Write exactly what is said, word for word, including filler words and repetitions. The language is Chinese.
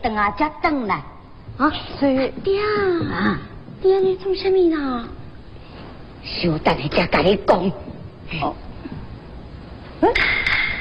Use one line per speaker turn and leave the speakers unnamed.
等啊，才等来。
啊，所以
爹啊，
爹你做什么呢？
小等下才甲你讲。哦。嗯